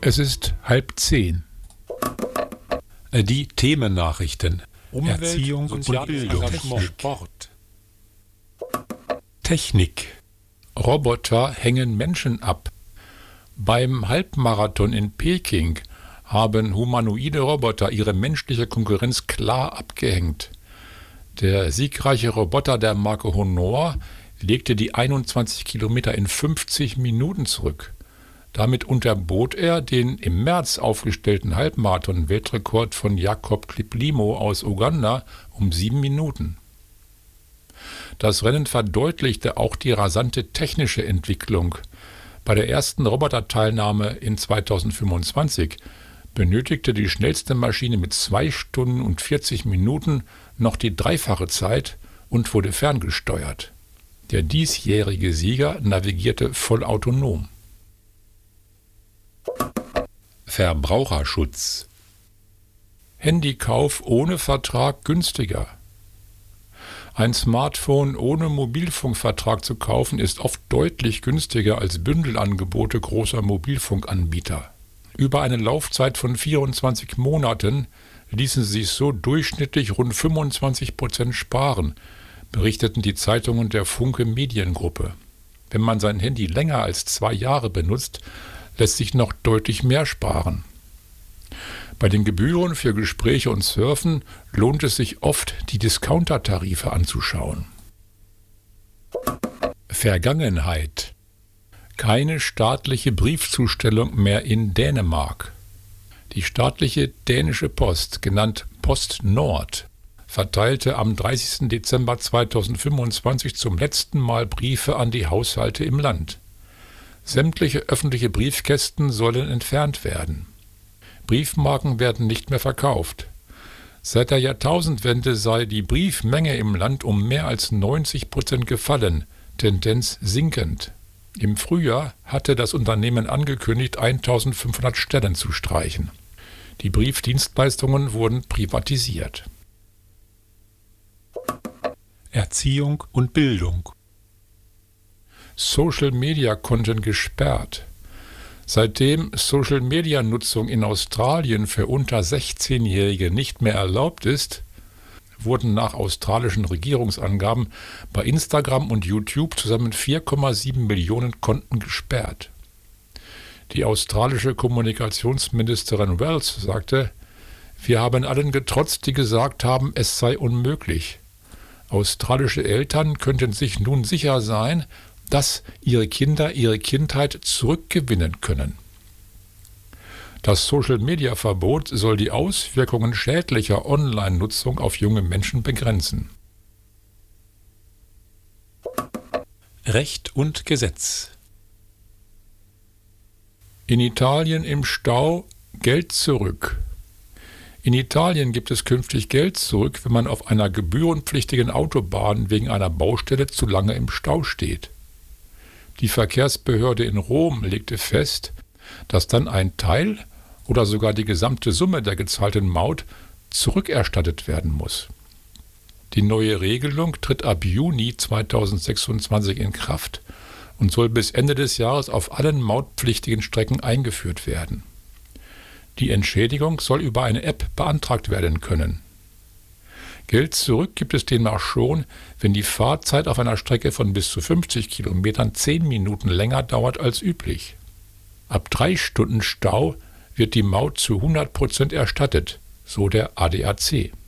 Es ist 9:30. Die Themennachrichten. Umwelt, Erziehung und Bildung. Sport. Technik. Roboter hängen Menschen ab. Beim Halbmarathon in Peking haben humanoide Roboter ihre menschliche Konkurrenz klar abgehängt. Der siegreiche Roboter der Marke Honor legte die 21 Kilometer in 50 Minuten zurück. Damit unterbot er den im März aufgestellten Halbmarathon-Weltrekord von Jacob Kiplimo aus Uganda um 7 Minuten. Das Rennen verdeutlichte auch die rasante technische Entwicklung. Bei der ersten Roboterteilnahme in 2025 benötigte die schnellste Maschine mit 2 Stunden und 40 Minuten noch die dreifache Zeit und wurde ferngesteuert. Der diesjährige Sieger navigierte vollautonom. Verbraucherschutz. Handykauf ohne Vertrag günstiger. Ein Smartphone ohne Mobilfunkvertrag zu kaufen ist oft deutlich günstiger als Bündelangebote großer Mobilfunkanbieter. Über eine Laufzeit von 24 Monaten ließen sich so durchschnittlich rund 25% sparen, berichteten die Zeitungen der Funke Mediengruppe. Wenn man sein Handy länger als 2 Jahre benutzt, lässt sich noch deutlich mehr sparen. Bei den Gebühren für Gespräche und Surfen lohnt es sich oft, die Discounter-Tarife anzuschauen. Vergangenheit. Keine staatliche Briefzustellung mehr in Dänemark. Die staatliche dänische Post, genannt Post Nord, verteilte am 30. Dezember 2025 zum letzten Mal Briefe an die Haushalte im Land. Sämtliche öffentliche Briefkästen sollen entfernt werden. Briefmarken werden nicht mehr verkauft. Seit der Jahrtausendwende sei die Briefmenge im Land um mehr als 90% gefallen, Tendenz sinkend. Im Frühjahr hatte das Unternehmen angekündigt, 1500 Stellen zu streichen. Die Briefdienstleistungen wurden privatisiert. Erziehung und Bildung. Social-Media-Konten gesperrt. Seitdem Social-Media-Nutzung in Australien für unter 16-Jährige nicht mehr erlaubt ist, wurden nach australischen Regierungsangaben bei Instagram und YouTube zusammen 4,7 Millionen Konten gesperrt. Die australische Kommunikationsministerin Wells sagte: „Wir haben allen getrotzt, die gesagt haben, es sei unmöglich. Australische Eltern könnten sich nun sicher sein, dass ihre Kinder ihre Kindheit zurückgewinnen können." Das Social-Media-Verbot soll die Auswirkungen schädlicher Online-Nutzung auf junge Menschen begrenzen. Recht und Gesetz. In Italien im Stau Geld zurück. In Italien gibt es künftig Geld zurück, wenn man auf einer gebührenpflichtigen Autobahn wegen einer Baustelle zu lange im Stau steht. Die Verkehrsbehörde in Rom legte fest, dass dann ein Teil oder sogar die gesamte Summe der gezahlten Maut zurückerstattet werden muss. Die neue Regelung tritt ab Juni 2026 in Kraft und soll bis Ende des Jahres auf allen mautpflichtigen Strecken eingeführt werden. Die Entschädigung soll über eine App beantragt werden können. Geld zurück gibt es demnach schon, wenn die Fahrzeit auf einer Strecke von bis zu 50 Kilometern 10 Minuten länger dauert als üblich. Ab 3 Stunden Stau wird die Maut zu 100% erstattet, so der ADAC.